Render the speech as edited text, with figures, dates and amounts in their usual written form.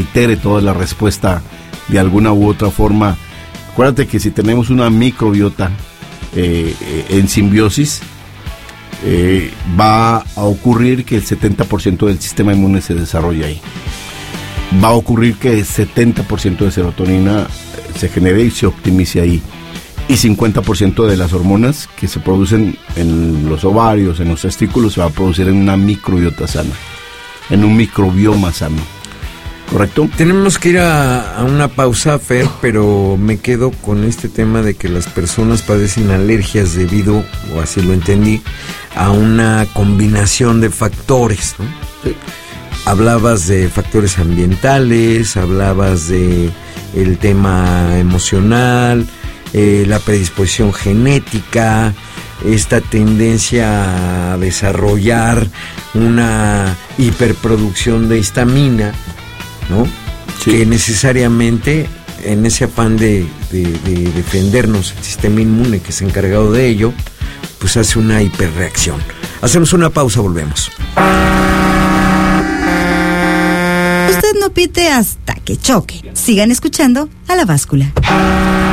altere toda la respuesta de alguna u otra forma. Acuérdate que si tenemos una microbiota en simbiosis, va a ocurrir que el 70% del sistema inmune se desarrolla ahí. Va a ocurrir que el 70% de serotonina se genere y se optimice ahí. Y 50% de las hormonas que se producen en los ovarios, en los testículos, se va a producir en una microbiota sana, en un microbioma sano. ¿Correcto? Tenemos que ir a una pausa, Fer, pero me quedo con este tema de que las personas padecen alergias debido, o así lo entendí, a una combinación de factores, ¿no? Sí. Hablabas de factores ambientales, hablabas de el tema emocional, la predisposición genética, esta tendencia a desarrollar una hiperproducción de histamina, ¿no? Sí. Que necesariamente en ese afán de defendernos, el sistema inmune que es encargado de ello, pues hace una hiperreacción. Hacemos una pausa, volvemos. Usted no pite hasta que choque. Sigan escuchando a La Báscula.